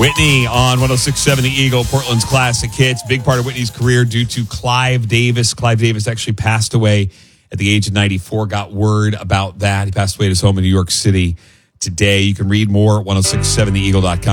Whitney on 106.7 The Eagle, Portland's classic hits. Big part of Whitney's career due to Clive Davis. Clive Davis actually passed away at the age of 94. Got word about that. He passed away at his home in New York City today. You can read more at 1067theeagle.com.